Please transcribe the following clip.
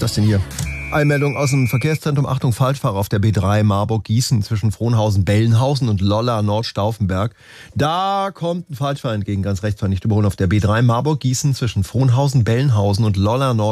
das denn hier? Einmeldung aus dem Verkehrszentrum. Achtung, Falschfahrer auf der B3 Marburg-Gießen zwischen Frohnhausen-Bellenhausen und Lollar-Nordstauffenberg. Da kommt ein Falschfahrer entgegen, ganz rechts, war nicht überholen. Auf der B3 Marburg-Gießen zwischen Frohnhausen-Bellenhausen und Lollar-Nordstauffenberg.